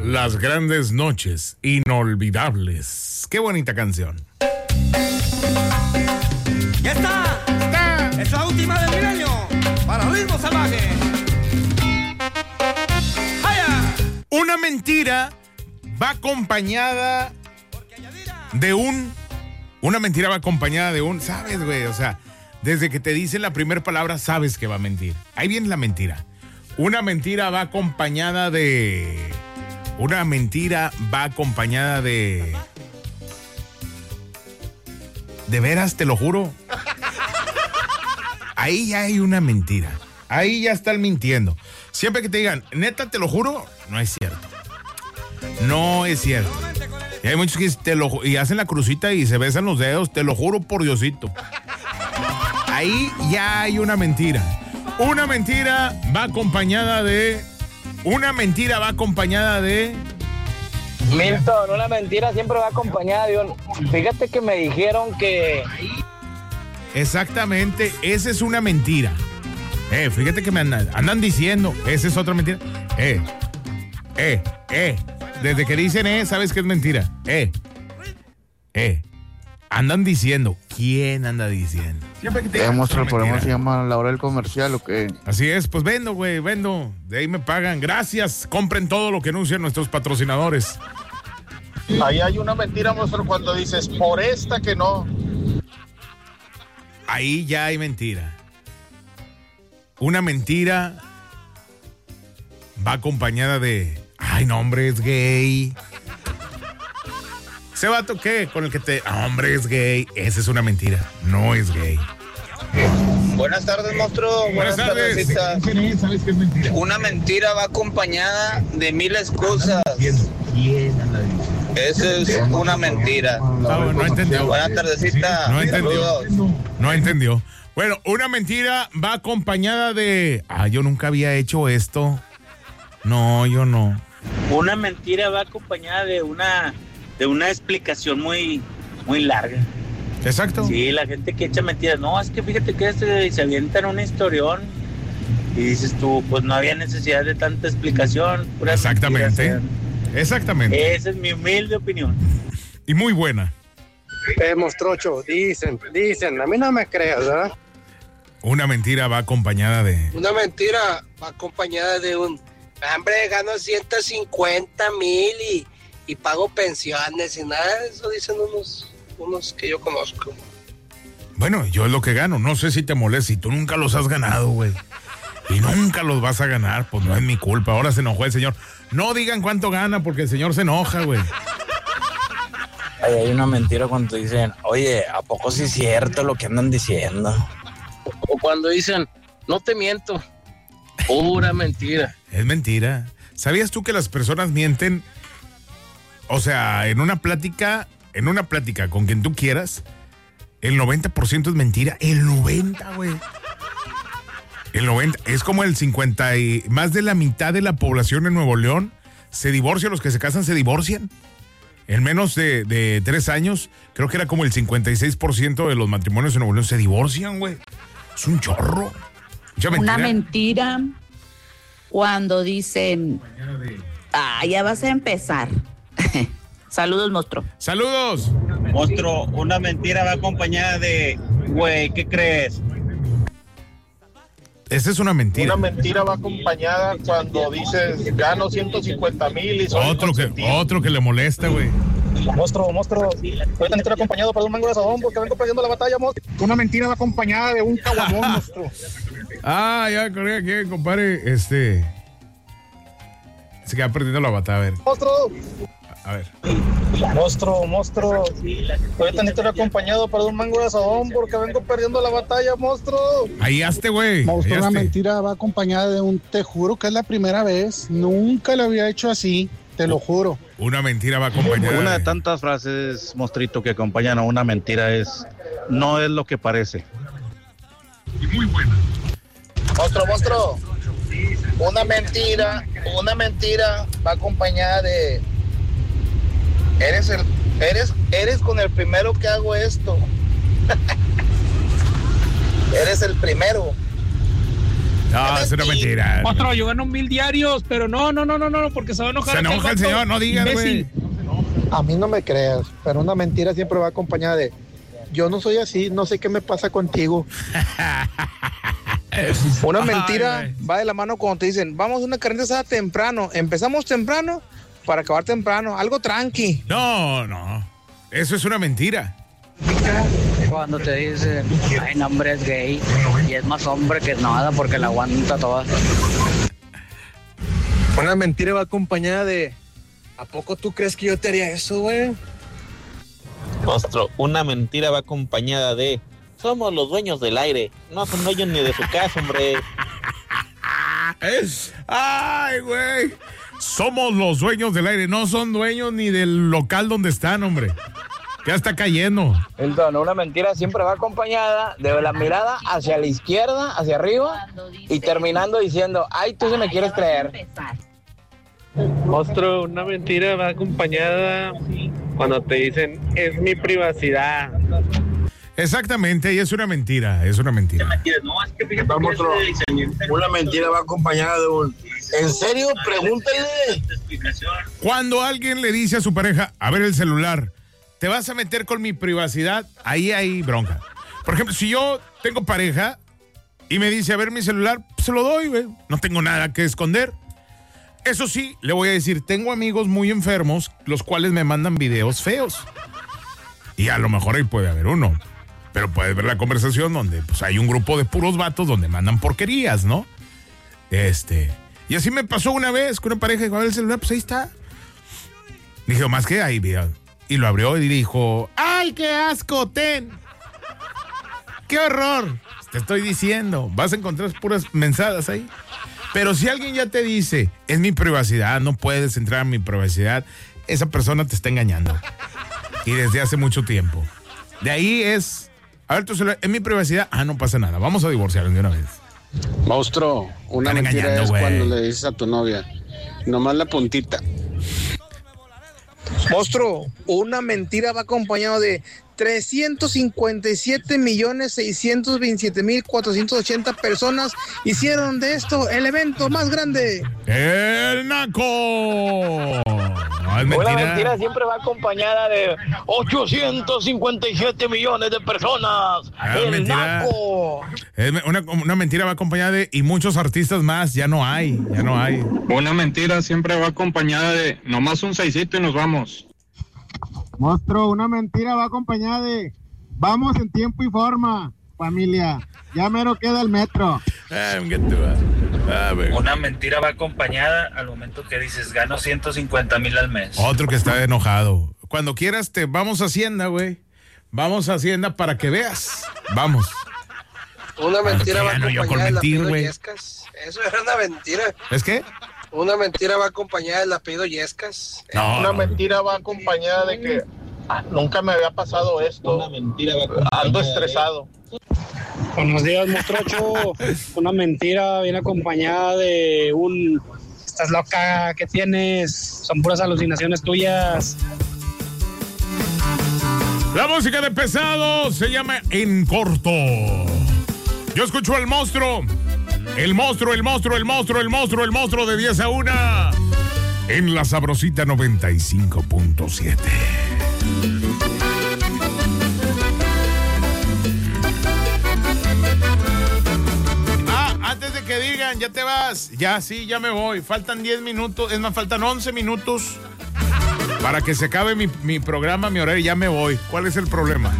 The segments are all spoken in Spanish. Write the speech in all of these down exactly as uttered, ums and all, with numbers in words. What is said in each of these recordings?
Las grandes noches inolvidables. Qué bonita canción. ¡Ya está! ¡Está! ¡Es la última del milenio! ¡Para ritmo salvaje! ¡Haya! Una mentira va acompañada de un... Una mentira va acompañada de un... ¿Sabes, güey? O sea, desde que te dicen la primera palabra, sabes que va a mentir. Ahí viene la mentira. Una mentira va acompañada de... Una mentira va acompañada de... ¿De veras, te lo juro? Ahí ya hay una mentira. Ahí ya están mintiendo. Siempre que te digan, neta, te lo juro, no es cierto. No es cierto. Y hay muchos que te lo, y hacen la crucita y se besan los dedos, te lo juro por Diosito. Ahí ya hay una mentira. Una mentira va acompañada de... Una mentira va acompañada de... Milton, una mentira siempre va acompañada de un... Fíjate que me dijeron que... Exactamente, esa es una mentira. Eh, fíjate que me andan, andan diciendo, esa es otra mentira. Eh, eh, eh. Desde que dicen eh, sabes que es mentira. Eh, eh. Andan diciendo. ¿Quién anda diciendo? Siempre que te eh, muestra, el programa se llama La Hora del Comercial, ¿o qué? Así es, pues vendo, güey, vendo. De ahí me pagan. Gracias. Compren todo lo que anuncian nuestros patrocinadores. Ahí hay una mentira, monstruo, cuando dices, por esta que no. Ahí ya hay mentira. Una mentira va acompañada de... Ay, no, hombre, es gay. ¿Ese vato qué? Con el que te... Ah, hombre, es gay. Esa es una mentira. No es gay. Buenas tardes, monstruo. Buenas, Buenas tardes. tardes. ¿Sabes qué es mentira? Una mentira va acompañada de mil excusas. Esa es una mentira. No, no entendió. Buenas tardecita. No entendió. Saludos. No entendió. Bueno, una mentira va acompañada de... Ah, yo nunca había hecho esto. No, yo no. Una mentira va acompañada de una de una explicación muy muy larga. Exacto. Sí, la gente que echa mentiras, no, es que fíjate que este, se avientan un historión y dices tú, pues no había necesidad de tanta explicación. Exactamente. Exactamente. Esa es mi humilde opinión. Y muy buena. Eh, monstruocho, dicen, dicen, a mí no me creas, ¿verdad? Una mentira va acompañada de... Una mentira va acompañada de un... Hombre, gano ciento cincuenta mil y, y pago pensiones y nada, eso dicen unos, unos que yo conozco. Bueno, yo es lo que gano, no sé si te molesta, si tú nunca los has ganado, güey. Y nunca los vas a ganar, pues no es mi culpa. Ahora se enojó el señor. No digan cuánto gana porque el señor se enoja, güey. Ay, hay una mentira cuando dicen, oye, ¿a poco sí es cierto lo que andan diciendo? O cuando dicen, no te miento, pura mentira. Es mentira. ¿Sabías tú que las personas mienten? O sea, en una plática, en una plática con quien tú quieras, el noventa por ciento es mentira. El noventa, güey. El noventa, es como el cincuenta y más de la mitad de la población en Nuevo León se divorcia, los que se casan se divorcian. En menos de, de tres años, creo que era como el cincuenta y seis por ciento de los matrimonios en Nuevo León se divorcian, güey. Es un chorro. Mentira. Una mentira cuando dicen, ah, ya vas a empezar. Saludos, monstruo. Saludos. Monstruo, una mentira va acompañada de, güey, ¿qué crees? Esa es una mentira. Una mentira va acompañada cuando dices, gano ciento cincuenta mil y soy otro que, otro que le molesta, güey. Monstruo, monstruo, ahorita estoy acompañado por un mango de asadón porque vengo perdiendo la batalla, monstruo. Una mentira va acompañada de un caguamón, monstruo. Ah, ya, corrí aquí, compadre, este... Se queda perdiendo la batalla, a ver. Monstruo. A ver. Monstruo, monstruo. Ahorita estoy acompañado por un mango de asadón porque vengo perdiendo la batalla, monstruo. Ahí hazte, güey. Monstruo, una mentira va acompañada de un te juro que es la primera vez. Nunca lo había hecho así, te lo juro. Una mentira va acompañada. Una de tantas frases, monstruito, que acompañan a una mentira es, no es lo que parece. Y muy buena. Monstruo, monstruo. Una mentira, una mentira va acompañada de... Eres el, eres, eres con el primero que hago esto. Eres el primero. No, es una mentira. Otro, yo gano mil diarios, pero no, no, no, no, no, porque se va a enojar. Se enoja el señor, no digas, güey. A mí no me creas, pero una mentira siempre va acompañada de yo no soy así, no sé qué me pasa contigo. Una mentira Ay, va de la mano cuando te dicen, vamos a una carnita asada temprano, empezamos temprano para acabar temprano, algo tranqui. No, no, eso es una mentira. Cuando te dicen, ay, no, hombre, es gay y es más hombre que nada porque la aguanta toda. Una mentira va acompañada de, ¿a poco tú crees que yo te haría eso, güey? Monstruo, una mentira va acompañada de somos los dueños del aire, no son dueños ni de su casa, hombre. Ay, güey. Somos los dueños del aire, no son dueños ni del local donde están, hombre. Ya está cayendo. Entonces, una mentira siempre va acompañada de la mirada hacia la izquierda, hacia arriba, y terminando diciendo, ay, tú se me quieres creer. Monstruo, una mentira va acompañada cuando te dicen, es mi privacidad. Exactamente, y es una mentira, es una mentira. No, es que fíjate que monstruo, una mentira va acompañada de un ¿en serio? Pregúntale. Cuando alguien le dice a su pareja, a ver el celular, ¿te vas a meter con mi privacidad? Ahí hay bronca. Por ejemplo, si yo tengo pareja y me dice, a ver mi celular, pues se lo doy, güey. No tengo nada que esconder. Eso sí, le voy a decir, tengo amigos muy enfermos, los cuales me mandan videos feos. Y a lo mejor ahí puede haber uno. Pero puedes ver la conversación donde pues, hay un grupo de puros vatos donde mandan porquerías, ¿no? Este. Y así me pasó una vez con una pareja, dijo, a ver el celular, pues ahí está. Dije, más que ahí, video. Y lo abrió y dijo, ¡ay, qué asco, ten! ¡Qué horror! Te estoy diciendo, vas a encontrar puras mensadas ahí. Pero si alguien ya te dice, es mi privacidad, no puedes entrar en mi privacidad, esa persona te está engañando. Y desde hace mucho tiempo. De ahí es, a ver tu celular, es mi privacidad, ah, no pasa nada, vamos a divorciarnos de una vez. Monstruo, una Están mentira es wey. cuando le dices a tu novia, nomás la puntita. Monstruo, una mentira va acompañado de trescientos cincuenta y siete millones seiscientos veintisiete mil cuatrocientos ochenta personas hicieron de esto el evento más grande. ¡El naco! No, es mentira. Una mentira siempre va acompañada de ochocientos cincuenta y siete millones de personas. Ah, es ¡El mentira. naco! Es una, una mentira va acompañada de, y muchos artistas más, ya no hay, ya no hay. Una mentira siempre va acompañada de nomás un seisito y nos vamos. Monstruo, una mentira va acompañada de vamos en tiempo y forma, familia. Ya mero queda el metro. Una mentira va acompañada al momento que dices gano ciento cincuenta mil al mes. Otro que está enojado. Cuando quieras te vamos a Hacienda, güey. Vamos a Hacienda para que veas. Vamos. Una mentira va no, yo con acompañada del mentir, apellido güey. Yescas. Eso era una mentira. ¿Es qué? Una mentira va acompañada del apellido Yescas. No, una no. mentira va acompañada de que ah, nunca me había pasado esto. Una mentira va acompañada. Ando estresado. Buenos días, monstruocho. Una mentira viene acompañada de un estás loca, ¿qué tienes? Son puras alucinaciones tuyas. La música de Pesado se llama En Corto. Yo escucho al monstruo. El monstruo, el monstruo, el monstruo, el monstruo, el monstruo de diez a una. En la Sabrosita noventa y cinco punto siete. Ah, antes de que digan, ya te vas. Ya, sí, ya me voy. Faltan diez minutos, es más, faltan once minutos para que se acabe mi, mi programa, mi horario. Ya me voy. ¿Cuál es el problema?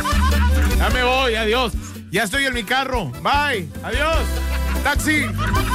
Ya me voy, adiós. Ya estoy en mi carro. Bye. Adiós. Taxi.